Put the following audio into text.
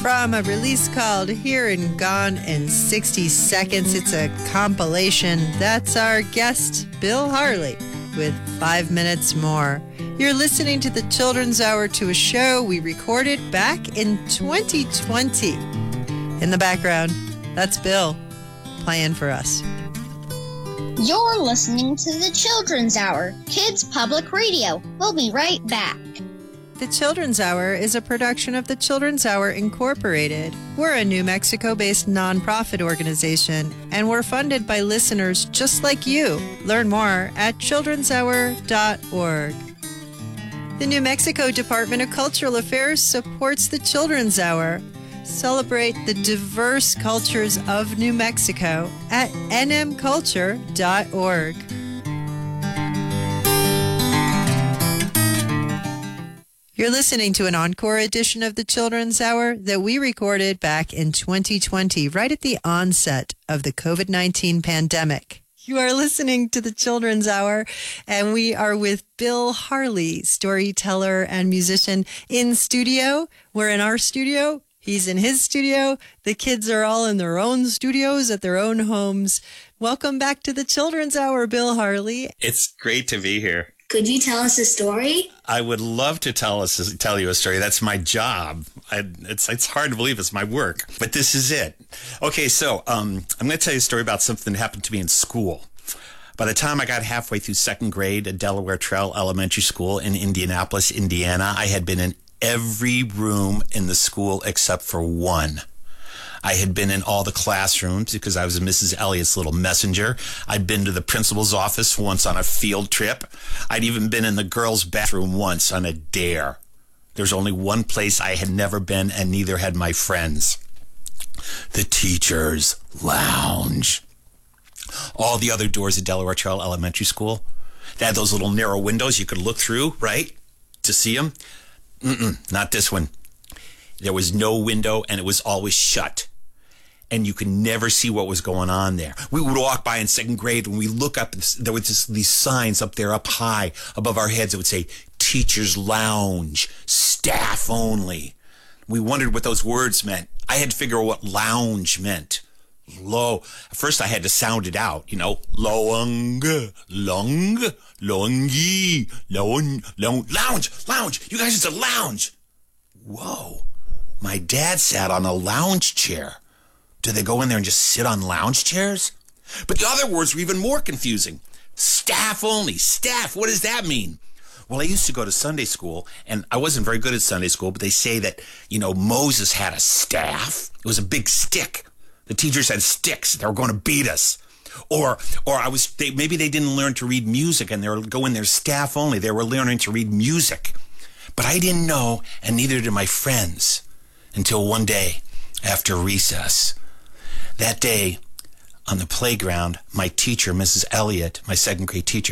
from a release called Here and Gone in 60 Seconds. It's a compilation. That's our guest, Bill Harley, with 5 minutes more. You're listening to the Children's Hour, to a show we recorded back in 2020. In the background, that's Bill playing for us. You're listening to the Children's Hour, Kids Public Radio. We'll be right back. The Children's Hour is a production of the Children's Hour Incorporated. We're a New Mexico-based nonprofit organization, and we're funded by listeners just like you. Learn more at childrenshour.org. The New Mexico Department of Cultural Affairs supports the Children's Hour. Celebrate the diverse cultures of New Mexico at nmculture.org. You're listening to an encore edition of the Children's Hour that we recorded back in 2020, right at the onset of the COVID-19 pandemic. You are listening to the Children's Hour, and we are with Bill Harley, storyteller and musician, in studio. We're in our studio. He's in his studio. The kids are all in their own studios at their own homes. Welcome back to the Children's Hour, Bill Harley. It's great to be here. Could you tell us a story? I would love to tell you a story. That's my job. It's hard to believe it's my work, but this is it. Okay, so I'm going to tell you a story about something that happened to me in school. By the time I got halfway through second grade at Delaware Trail Elementary School in Indianapolis, Indiana, I had been in every room in the school except for one. I had been in all the classrooms because I was Mrs. Elliott's little messenger. I'd been to the principal's office once on a field trip. I'd even been in the girls' bathroom once on a dare. There's only one place I had never been, and neither had my friends. The teacher's lounge. All the other doors at Delaware Trail Elementary School, they had those little narrow windows you could look through, right, to see them. Not this one. There was no window, and it was always shut. And you could never see what was going on there. We would walk by in second grade, and we look up, and there were just these signs up there, up high, above our heads. It would say, Teacher's Lounge, Staff Only. We wondered what those words meant. I had to figure out what lounge meant. Low. At first, I had to sound it out, Loung, lung, longy, lounge. You guys, it's a lounge. Whoa. My dad sat on a lounge chair. Do they go in there and just sit on lounge chairs? But the other words were even more confusing. Staff only. Staff, what does that mean? Well, I used to go to Sunday school, and I wasn't very good at Sunday school, but they say that, Moses had a staff. It was a big stick. The teachers had sticks. They were going to beat us. Or maybe they didn't learn to read music, and they were going there staff only. They were learning to read music. But I didn't know, and neither did my friends, until one day after recess. That day, on the playground, my teacher, Mrs. Elliott, my second grade teacher,